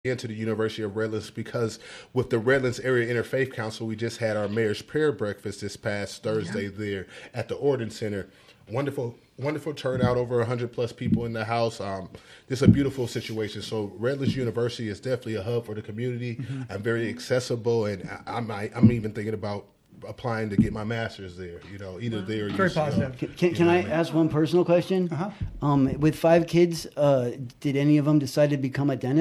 into the University of Redlands because with the Redlands Area Interfaith Council, we just had our mayor's prayer breakfast this past Thursday there at the Orden Center. Wonderful turnout, over 100 plus people in the house. Just a beautiful situation. So Redlands University is definitely a hub for the community and very accessible. And I'm even thinking about applying to get my master's there, either there or Very positive. Can I ask one personal question? Uh-huh. With 5 kids, did any of them decide to become a dentist?